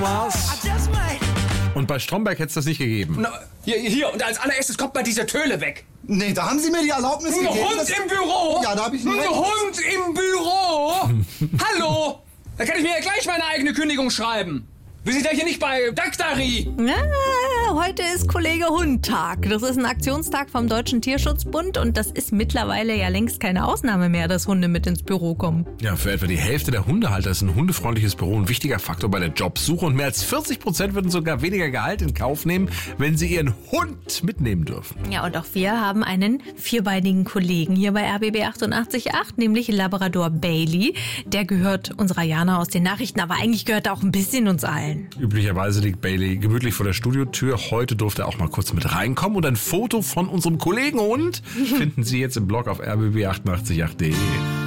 Und bei Stromberg hätte es das nicht gegeben. Na, hier, und als allererstes kommt mal diese Töle weg. Nee, da haben Sie mir die Erlaubnis gegeben. Ein Hund im Büro? Ja, da habe ich Ein Hund im Büro? Hallo? Da kann ich mir ja gleich meine eigene Kündigung schreiben. Wir sind ja hier nicht bei Daktari. Ja, heute ist Kollege Hundtag. Das ist ein Aktionstag vom Deutschen Tierschutzbund und das ist mittlerweile ja längst keine Ausnahme mehr, dass Hunde mit ins Büro kommen. Ja, für etwa die Hälfte der Hundehalter ist ein hundefreundliches Büro ein wichtiger Faktor bei der Jobsuche und mehr als 40% würden sogar weniger Gehalt in Kauf nehmen, wenn sie ihren Hund mitnehmen dürfen. Ja, und auch wir haben einen vierbeinigen Kollegen hier bei RBB 88.8, nämlich Labrador Bailey. Der gehört unserer Jana aus den Nachrichten, aber eigentlich gehört er auch ein bisschen uns allen. Üblicherweise liegt Bailey gemütlich vor der Studiotür. Heute durfte er auch mal kurz mit reinkommen. Und ein Foto von unserem Kollegenhund finden Sie jetzt im Blog auf rbb888.de.